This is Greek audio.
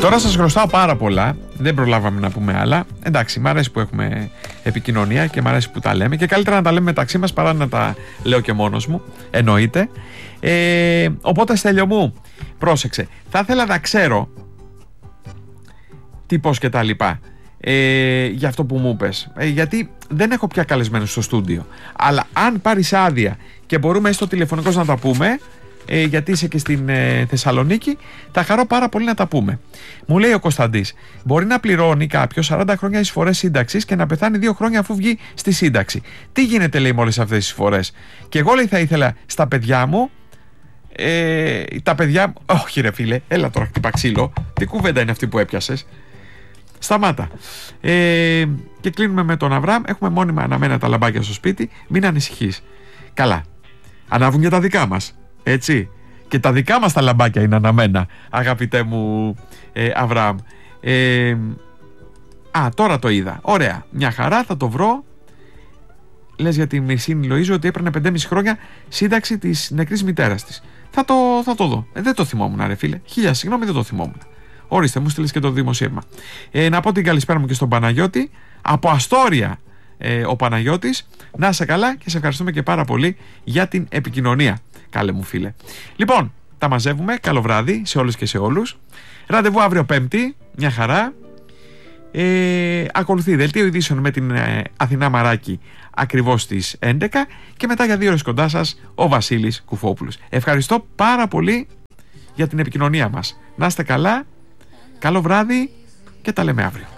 Τώρα σας χρωστάω πάρα πολλά. Δεν προλάβαμε να πούμε άλλα. Εντάξει, μ' αρέσει που έχουμε επικοινωνία και μ' αρέσει που τα λέμε. Και καλύτερα να τα λέμε μεταξύ μας παρά να τα λέω και μόνος μου. Εννοείται. Οπότε, Στέλιο μου, πρόσεξε. Θα ήθελα να ξέρω τι, πώς και τα λοιπά. Για αυτό που μου πες. Γιατί δεν έχω πια καλεσμένους στο στούντιο. Αλλά αν πάρεις άδεια και μπορούμε έστω τηλεφωνικώς να τα πούμε, γιατί είσαι και στην Θεσσαλονίκη, θα χαρώ πάρα πολύ να τα πούμε. Μου λέει ο Κωνσταντής, μπορεί να πληρώνει κάποιος 40 χρόνια εισφορές σύνταξης και να πεθάνει 2 χρόνια αφού βγει στη σύνταξη. Τι γίνεται, λέει, με όλες αυτές τις εισφορές? Και εγώ, λέει, θα ήθελα στα παιδιά μου, τα παιδιά. Όχι, ρε φίλε, έλα τώρα, χτύπα ξύλο. Τι κουβέντα είναι αυτή που έπιασες? Σταμάτα. Και κλείνουμε με τον Αβραάμ. Έχουμε μόνιμα αναμένα τα λαμπάκια στο σπίτι. Μην ανησυχείς. Καλά. Ανάβουν και τα δικά μας. Έτσι. Και τα δικά μας τα λαμπάκια είναι αναμένα, αγαπητέ μου Αβραάμ. Τώρα το είδα. Ωραία. Μια χαρά, θα το βρω. Λες για τη Μυρσίνη Λοΐζου ότι έπαιρνε 5,5 χρόνια σύνταξη της νεκρής μητέρας της. Θα το δω. Δεν το θυμόμουν, ρε φίλε. Χίλια συγγνώμη, δεν το θυμόμουν. Ορίστε, μου στείλες και το δημοσίευμα. Να πω την καλησπέρα μου και στον Παναγιώτη. Από Αστόρια ο Παναγιώτης. Να είσαι καλά και σε ευχαριστούμε και πάρα πολύ για την επικοινωνία, καλέ μου φίλε. Λοιπόν, τα μαζεύουμε. Καλό βράδυ σε όλες και σε όλους. Ραντεβού αύριο Πέμπτη. Μια χαρά. Ακολουθεί δελτίο ειδήσεων με την Αθηνά Μαράκη ακριβώς στις 11 και μετά για 2 ώρες κοντά σας ο Βασίλης Κουφόπουλος. Ευχαριστώ πάρα πολύ για την επικοινωνία μας. Να είστε καλά. Καλό βράδυ και τα λέμε αύριο.